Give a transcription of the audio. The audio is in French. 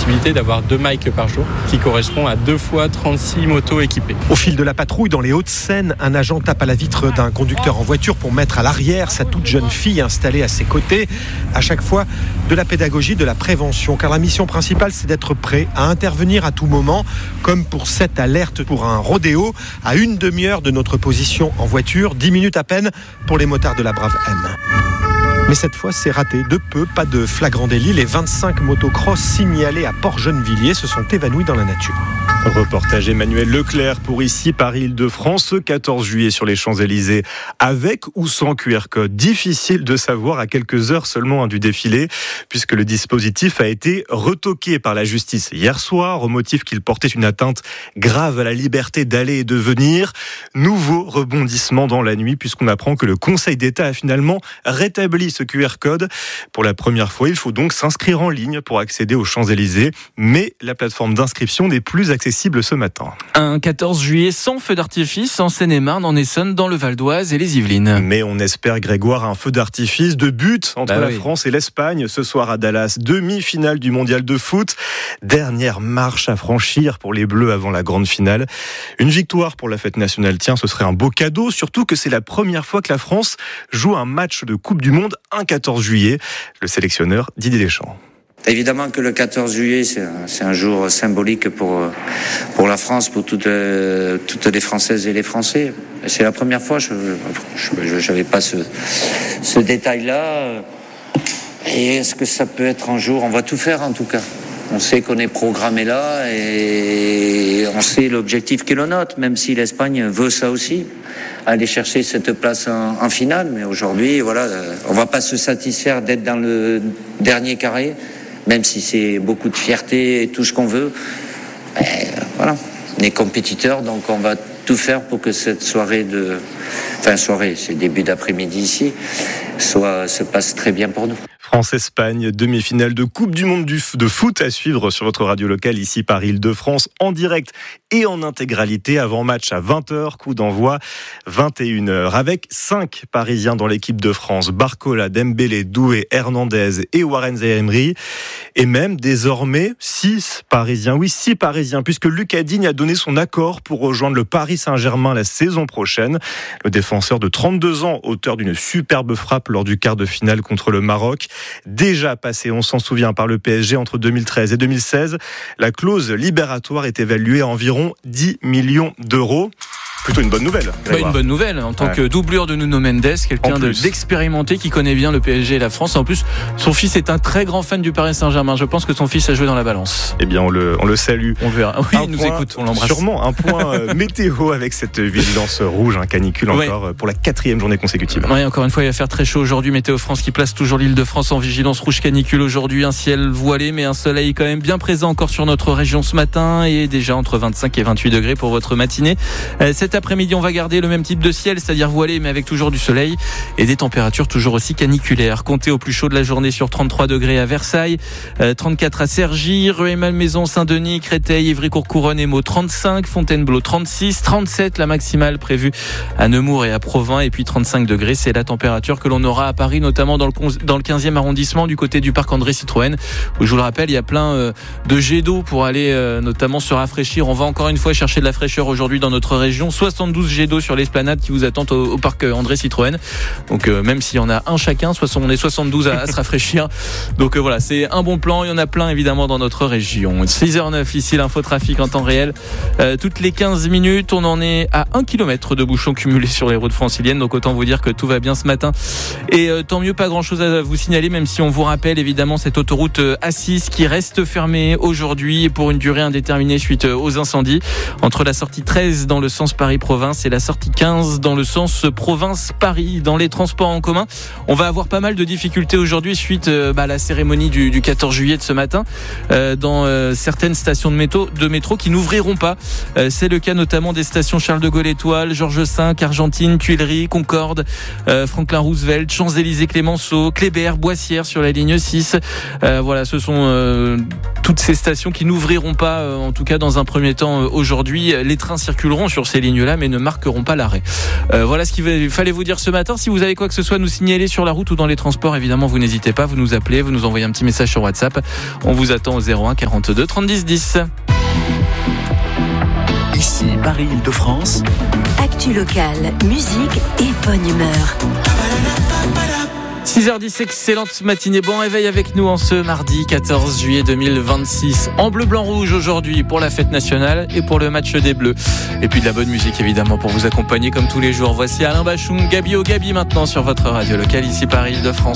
possibilité d'avoir 2 mics par jour, qui correspond à 2 fois 36 motos équipées. Au fil de la patrouille dans les Hauts-de-Seine, un agent tape à la vitre d'un conducteur en voiture pour mettre à l'arrière sa toute jeune fille installée à ses côtés. À chaque fois, de la pédagogie, de la prévention, car la mission principale, c'est d'être prêt à intervenir à tout moment, comme pour cette alerte pour un rodéo, à une demi-heure de notre position en voiture, 10 minutes à peine pour les motards de la Brave M. Mais cette fois, c'est raté. De peu, pas de flagrant délit. Les 25 motocross signalés à Port-Gennevilliers se sont évanouis dans la nature. Reportage Emmanuel Leclerc pour ici Paris-Île-de-France, ce 14 juillet sur les Champs-Élysées, avec ou sans QR code. Difficile de savoir à quelques heures seulement du défilé, puisque le dispositif a été retoqué par la justice hier soir, au motif qu'il portait une atteinte grave à la liberté d'aller et de venir. Nouveau rebondissement dans la nuit, puisqu'on apprend que le Conseil d'État a finalement rétabli ce QR code. Pour la première fois, il faut donc s'inscrire en ligne pour accéder aux Champs-Élysées, mais la plateforme d'inscription n'est plus accessible ce matin. Un 14 juillet sans feu d'artifice en Seine-et-Marne, en Essonne, dans le Val d'Oise et les Yvelines. Mais on espère, Grégoire, un feu d'artifice de but entre la France et l'Espagne ce soir à Dallas. Demi-finale du mondial de foot. Dernière marche à franchir pour les Bleus avant la grande finale. Une victoire pour la fête nationale, tiens, ce serait un beau cadeau, surtout que c'est la première fois que la France joue un match de Coupe du Monde un 14 juillet. Le sélectionneur Didier Deschamps. Évidemment que le 14 juillet, c'est un jour symbolique pour la France, pour toutes les Françaises et les Français. C'est la première fois, je n'avais pas ce détail-là. Et est-ce que ça peut être un jour ? On va tout faire en tout cas. On sait qu'on est programmé là et on sait l'objectif qui est le nôtre, même si l'Espagne veut ça aussi, aller chercher cette place en finale. Mais aujourd'hui, voilà, on ne va pas se satisfaire d'être dans le dernier carré. Même si c'est beaucoup de fierté et tout ce qu'on veut, voilà, on est compétiteurs, donc on va tout faire pour que cette soirée c'est début d'après-midi ici, se passe très bien pour nous. France-Espagne, demi-finale de Coupe du Monde de foot à suivre sur votre radio locale ici Paris-Île-de-France en direct et en intégralité avant match à 20h, coup d'envoi 21h avec 5 Parisiens dans l'équipe de France, Barcola, Dembélé, Doué, Hernandez et Warren Zaïre-Emery et même désormais 6 Parisiens, puisque Lucas Digne a donné son accord pour rejoindre le Paris Saint-Germain la saison prochaine. Le défenseur de 32 ans, auteur d'une superbe frappe lors du quart de finale contre le Maroc, déjà passé, on s'en souvient, par le PSG entre 2013 et 2016. La clause libératoire est évaluée à environ 10 millions d'euros. Plutôt une bonne nouvelle. Une bonne nouvelle en tant que doublure de Nuno Mendes, quelqu'un d'expérimenté qui connaît bien le PSG et la France. En plus, son fils est un très grand fan du Paris Saint-Germain. Je pense que son fils a joué dans la balance. Eh bien, on le salue. On verra. Oui, il nous écoute, on l'embrasse. Sûrement un point météo avec cette vigilance rouge, canicule encore pour la 4e journée consécutive. Oui, encore une fois, il va faire très chaud aujourd'hui. Météo France qui place toujours l'Île-de-France en vigilance rouge canicule aujourd'hui. Un ciel voilé, mais un soleil quand même bien présent encore sur notre région ce matin et déjà entre 25 et 28 degrés pour votre matinée. Cet après-midi, on va garder le même type de ciel, c'est-à-dire voilé, mais avec toujours du soleil et des températures toujours aussi caniculaires. Comptez au plus chaud de la journée sur 33 degrés à Versailles, 34 à Cergy, Rueil-Malmaison, Saint-Denis, Créteil, Ivry-Courcouronnes et Meaux 35, Fontainebleau 36, 37 la maximale prévue à Nemours et à Provins, et puis 35 degrés, c'est la température que l'on aura à Paris, notamment dans le 15e arrondissement du côté du parc André Citroën, où je vous le rappelle, il y a plein de jets d'eau pour aller notamment se rafraîchir. On va encore une fois chercher de la fraîcheur aujourd'hui dans notre région. 72 jets d'eau sur l'esplanade qui vous attendent au parc André Citroën. Donc même s'il y en a un chacun, on est 72 à se rafraîchir. Donc voilà, c'est un bon plan. Il y en a plein évidemment dans notre région. 6h09 ici, l'infotrafic en temps réel. Toutes les 15 minutes, on en est à 1 km de bouchons cumulés sur les routes franciliennes. Donc autant vous dire que tout va bien ce matin. Et tant mieux, pas grand chose à vous signaler, même si on vous rappelle évidemment cette autoroute A6 qui reste fermée aujourd'hui pour une durée indéterminée suite aux incendies entre la sortie 13 dans le sens Paris-Province et la sortie 15 dans le sens province-Paris. Dans les transports en commun, on va avoir pas mal de difficultés aujourd'hui suite à la cérémonie du 14 juillet de ce matin dans certaines stations de métro qui n'ouvriront pas. C'est le cas notamment des stations Charles de Gaulle Étoile, Georges V, Argentine, Tuileries, Concorde, Franklin Roosevelt, Champs-Élysées, Clémenceau, Kléber, Boissière sur la ligne 6. Voilà, ce sont toutes ces stations qui n'ouvriront pas, en tout cas dans un premier temps aujourd'hui. Les trains circuleront sur ces lignes Bagnola, mais ne marqueront pas l'arrêt. Voilà ce qu'il fallait vous dire ce matin. Si vous avez quoi que ce soit nous signaler sur la route ou dans les transports, évidemment, vous n'hésitez pas, vous nous appelez, vous nous envoyez un petit message sur WhatsApp. On vous attend au 01 42 30 10. Ici Paris-Île-de-France. Actu locale, musique et bonne humeur. 6h10, excellente matinée. Bon réveil avec nous en ce mardi 14 juillet 2026. En bleu, blanc, rouge aujourd'hui pour la fête nationale et pour le match des Bleus. Et puis de la bonne musique évidemment pour vous accompagner comme tous les jours. Voici Alain Bachung, Gabi au Gabi maintenant sur votre radio locale ici Paris-Île-de-France.